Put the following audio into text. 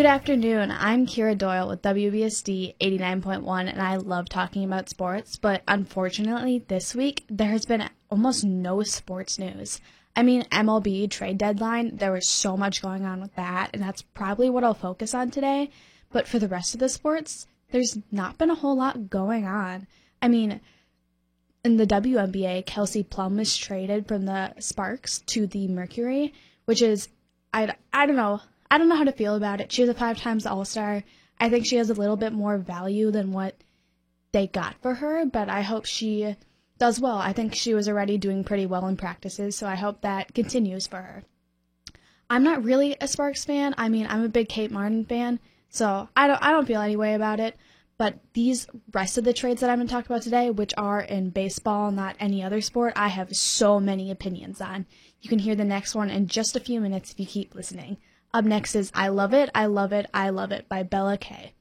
Good afternoon. I'm Kira Doyle with WBSD 89.1, and I love talking about sports, but unfortunately this week there has been almost no sports news. I mean, MLB trade deadline, there was so much going on with that, and that's probably what I'll focus on today, but for the rest of the sports, there's not been a whole lot going on. I mean, in the WNBA, Kelsey Plum was traded from the Sparks to the Mercury, which is, I don't know. I don't know how to feel about it. She was a 5 times All-Star. I think she has a little bit more value than what they got for her, but I hope she does well. I think she was already doing pretty well in practices, so I hope that continues for her. I'm not really a Sparks fan. I mean, I'm a big Kate Martin fan, so I don't feel any way about it. But these rest of the trades that I'm going to talk about today, which are in baseball, not any other sport, I have so many opinions on. You can hear the next one in just a few minutes if you keep listening. Up next is I Love It, I Love It, I Love It by Bella K.